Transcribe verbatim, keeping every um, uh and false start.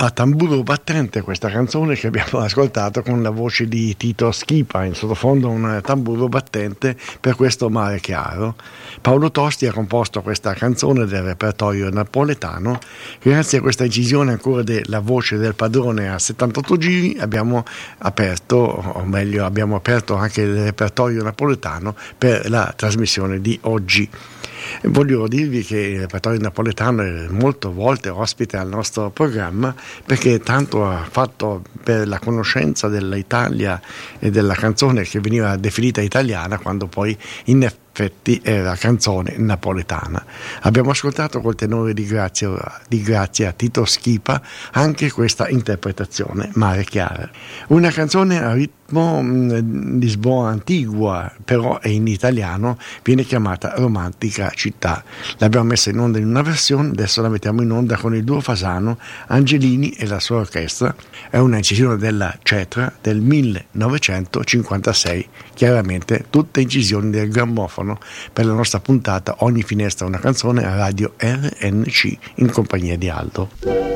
A tamburo battente questa canzone che abbiamo ascoltato con la voce di Tito Schipa, in sottofondo un tamburo battente per questo Mare Chiaro. Paolo Tosti ha composto questa canzone del repertorio napoletano. Grazie a questa incisione ancora della voce del padrone a settantotto giri abbiamo aperto, o meglio abbiamo aperto anche il repertorio napoletano per la trasmissione di oggi. Voglio dirvi che il repertorio napoletano è molte volte ospite al nostro programma perché tanto ha fatto per la conoscenza dell'Italia e della canzone che veniva definita italiana quando poi in effetti era canzone napoletana. Abbiamo ascoltato col tenore di Grazia, di Grazia Tito Schipa anche questa interpretazione, Mare Chiaro. Una canzone a ritmo mh, Lisboa Antigua, però è in italiano, viene chiamata Romantica Città. L'abbiamo messa in onda in una versione, adesso la mettiamo in onda con il duo Fasano, Angelini e la sua orchestra. È una incisione della Cetra del millenovecentocinquantasei, chiaramente tutte incisioni del grammofono per la nostra puntata Ogni finestra una canzone a Radio R N C in compagnia di Aldo.